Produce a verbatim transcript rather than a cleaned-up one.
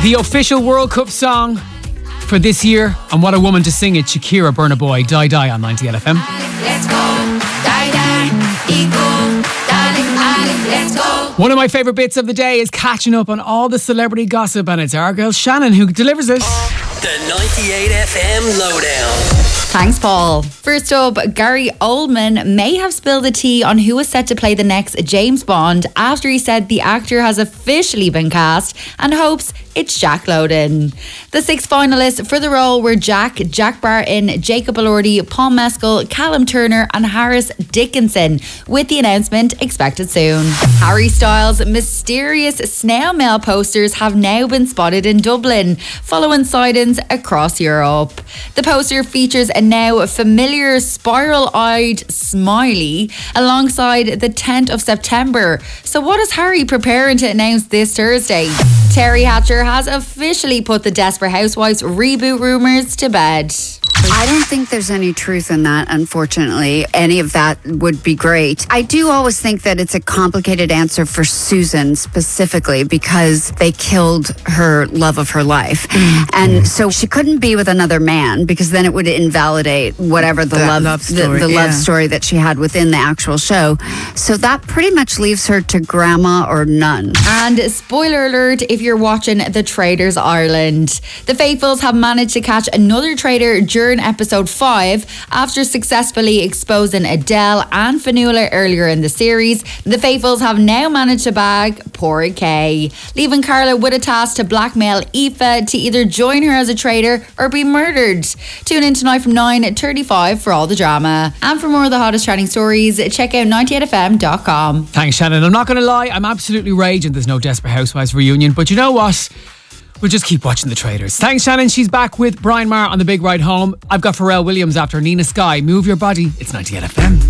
The official World Cup song for this year, and what a woman to sing it. Shakira, Burna Boy, Die Die on ninety-eight F M. Let's go, die, die, equal, darling, darling, let's go. One of my favourite bits of the day is catching up on all the celebrity gossip, and it's our girl Shannon who delivers it. The ninety-eight F M Lowdown. Thanks, Paul. First up, Gary Oldman may have spilled the tea on who is set to play the next James Bond after he said the actor has officially been cast and hopes it's Jack Lowden. The six finalists for the role were Jack, Jack Barton, Jacob Elordi, Paul Mescal, Callum Turner and Harris Dickinson, with the announcement expected soon. Harry Styles' mysterious snail mail posters have now been spotted in Dublin, following sightings across Europe. The poster features a now familiar spiral-eyed smiley alongside the tenth of September. So what is Harry preparing to announce this Thursday? Terry Hatcher has officially put the Desperate Housewives reboot rumours to bed. I don't think there's any truth in that, unfortunately. Any of that would be great. I do always think that it's a complicated answer for Susan specifically because they killed her love of her life. Mm. And so she couldn't be with another man because then it would invalidate whatever the, love, love story, the, the yeah. love story that she had within the actual show. So that pretty much leaves her to grandma or none. And spoiler alert, if you're watching The Traitors Ireland, the Faithfuls have managed to catch another traitor during episode five after successfulully exposing Adele and Fionnuala earlier in the series. The Faithfuls have now managed to bag poor Kay, leaving Carla with a task to blackmail Aoife to either join her as a traitor or be murdered. Tune in tonight from nine thirty-five for all the drama. And for more of the hottest trending stories, check out ninety-eight F M dot com. Thanks, Shannon. I'm not going to lie, I'm absolutely raging there's no Desperate Housewives reunion, but you know what? We'll just keep watching The Traitors. Thanks, Shannon. She's back with Brian Maher on The Big Ride Home. I've got Pharrell Williams after Nina Sky. Move Your Body. It's ninety-eight F M.